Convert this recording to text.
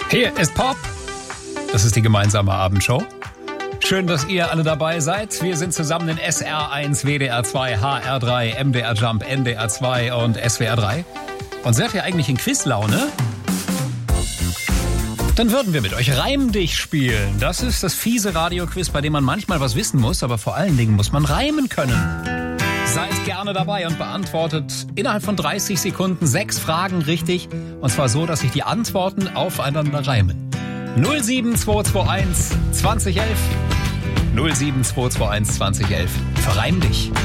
Hier ist Pop. Das ist die gemeinsame Abendshow. Schön, dass ihr alle dabei seid. Wir sind zusammen in SR1, WDR 2, HR3, MDR Jump, NDR 2 und SWR 3. Und seid ihr eigentlich in Quizlaune? Dann würden wir mit euch Reim dich spielen. Das ist das fiese Radioquiz, bei dem man manchmal was wissen muss, aber vor allen Dingen muss man reimen können. Seid gerne dabei und beantwortet innerhalb von 30 Sekunden 6 Fragen richtig. Und zwar so, dass sich die Antworten aufeinander reimen. 07221 2011. 07221 2011. Verreim dich.